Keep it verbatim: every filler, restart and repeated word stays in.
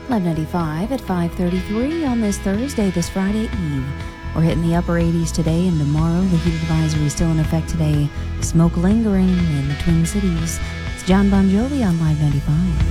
Live ninety-five at five thirty-three on this Thursday, this Friday Eve. We're hitting the upper eighties today and tomorrow. The heat advisory is still in effect today. Smoke lingering in the Twin Cities. It's John Bon Jovi on Live ninety-five.